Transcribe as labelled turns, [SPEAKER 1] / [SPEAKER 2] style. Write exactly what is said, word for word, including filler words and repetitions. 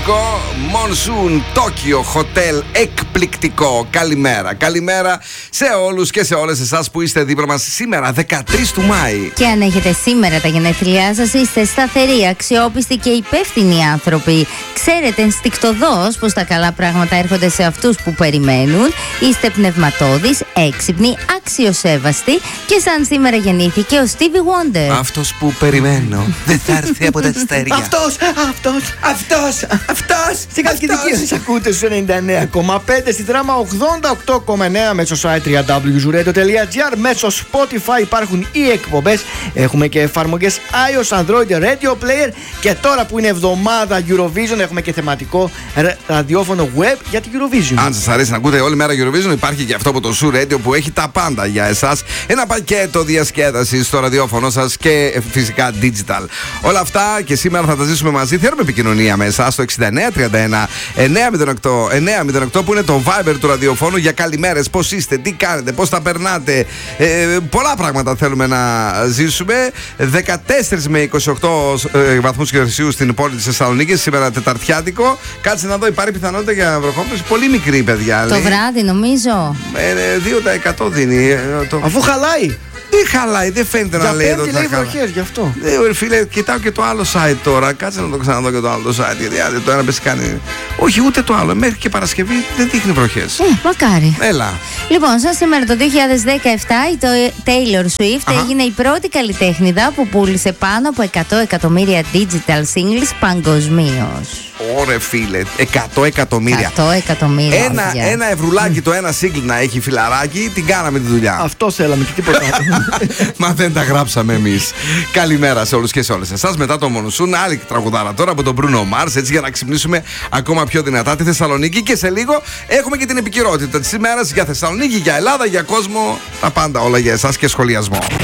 [SPEAKER 1] εξαιρετικό. Monsoon Tokyo Hotel, εκπληκτικό. Καλημέρα. Καλημέρα σε όλους και σε όλες εσάς που είστε δίπλα μας σήμερα, δεκατρείς του Μάη.
[SPEAKER 2] Και αν έχετε σήμερα τα γενέθλιά σας, είστε σταθεροί, αξιόπιστοι και υπεύθυνοι άνθρωποι. Ξέρετε ενστικτωδώς πως τα καλά πράγματα έρχονται σε αυτούς που περιμένουν. Είστε πνευματώδεις, έξυπνοι, αξιοσέβαστοι και σαν σήμερα γεννήθηκε ο Stevie Wonder.
[SPEAKER 1] Αυτός που περιμένω δεν θα έρθει από τα αστέρια.
[SPEAKER 3] Αυτός, αυτός, αυτός, αυτός. Σιγά και δική σας ακούτε στους ενενήντα εννέα κόμμα πέντε, στη δράμα ογδόντα οκτώ κόμμα εννέα, μέσω site double-u double-u double-u τελεία zooradio τελεία gr, μέσω Spotify υπάρχουν οι εκπομπές. Έχουμε και εφαρμογές iOS, Android, Radio Player και τώρα που είναι εβδομάδα Eurovision έχουμε και θεματικό ραδιόφωνο web για την Eurovision.
[SPEAKER 1] Αν σας αρέσει να ακούτε όλη μέρα Eurovision, υπάρχει και αυτό από το Zoo Radio που έχει τα πάντα για εσάς. Ένα πακέτο διασκέδασης στο ραδιόφωνο σας και φυσικά digital. Όλα αυτά και σήμερα θα τα ζήσουμε μαζί. Θέλουμε επικοινωνία με εσάς στο εξήντα εννέα τριάντα ένα εννιακόσια οκτώ που είναι το Viber του ραδιοφώνου για καλημέρες. Πώς είστε, τι κάνετε, πώς τα περνάτε. Ε, πολλά πράγματα θέλουμε να ζήσουμε. δεκατέσσερα με είκοσι οκτώ ε, βαθμούς Κελσίου στην πόλη της Θεσσαλονίκης, σήμερα Τεταρτιάτικο. Κάτσε να δω, υπάρχει πιθανότητα για βροχόπτωση. Πολύ μικρή, παιδιά.
[SPEAKER 2] Το λέει. Βράδυ, νομίζω.
[SPEAKER 1] Ε, δύο τοις εκατό δίνει. Ε, το...
[SPEAKER 3] Αφού χαλάει.
[SPEAKER 1] Τι χαλάει, δεν φαίνεται
[SPEAKER 3] για
[SPEAKER 1] να λέει εδώ.
[SPEAKER 3] Για πέμπτη λέει βροχές, γι' αυτό.
[SPEAKER 1] Ε, φίλε, κοιτάω και το άλλο site τώρα. Κάτσε να το ξαναδώ και το άλλο site. Γιατί άντε, το ένα πες κάνει. Όχι, ούτε το άλλο. Μέχρι και Παρασκευή δεν δείχνει βροχές.
[SPEAKER 2] Ε, μακάρι.
[SPEAKER 1] Έλα.
[SPEAKER 2] Λοιπόν, σαν σήμερα το δύο χιλιάδες δεκαεπτά η Taylor Swift Αχα. έγινε η πρώτη καλλιτέχνηδα που πούλησε πάνω από εκατό εκατομμύρια digital singles παγκοσμίως.
[SPEAKER 1] Ωρε φίλε, εκατό εκατομμύρια.
[SPEAKER 2] εκατό εκατομμύρια.
[SPEAKER 1] Ένα, ένα ευρουλάκι το ένα single να έχει, φιλαράκι, την κάναμε τη δουλειά.
[SPEAKER 3] Αυτό θέλαμε και τίποτα άλλο.
[SPEAKER 1] Μα δεν τα γράψαμε εμείς. Καλημέρα σε όλους και σε όλες εσάς. Μετά το Monsoon, άλλη τραγουδάρα τώρα από τον Bruno Mars, έτσι για να ξυπνήσουμε ακόμα πιο δυνατά τη Θεσσαλονίκη. Και σε λίγο έχουμε και την επικαιρότητα της ημέρας για Θεσσαλονίκη, για Ελλάδα, για κόσμο. Τα πάντα όλα για εσάς και σχολιασμό.